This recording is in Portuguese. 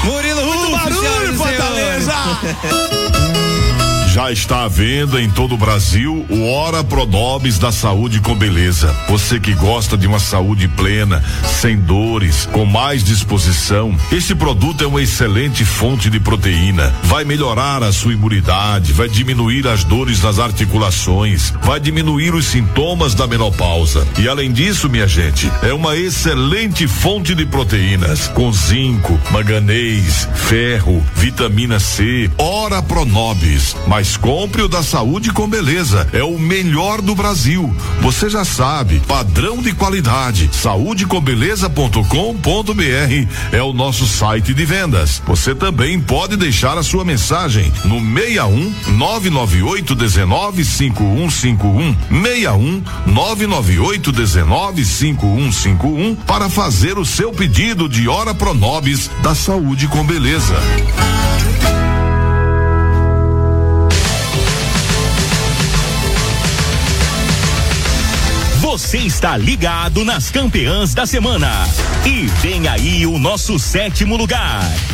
Murilo Muito barulho, Fortaleza! Já está à venda em todo o Brasil o Ora Pronobis da Saúde com Beleza. Você que gosta de uma saúde plena, sem dores, com mais disposição, este produto é uma excelente fonte de proteína. Vai melhorar a sua imunidade, vai diminuir as dores nas articulações, vai diminuir os sintomas da menopausa. E além disso, minha gente, é uma excelente fonte de proteínas, com zinco, manganês, ferro, vitamina C. Ora Pronobis. Mas compre o da Saúde com Beleza, é o melhor do Brasil. Você já sabe, padrão de qualidade. saudecombeleza.com.br é o nosso site de vendas. Você também pode deixar a sua mensagem no 61 998 19 5151 61 998 19 5151 para fazer o seu pedido de Ora Pronobis da Saúde com Beleza. Você está ligado nas campeãs da semana. E vem aí o nosso 7º lugar.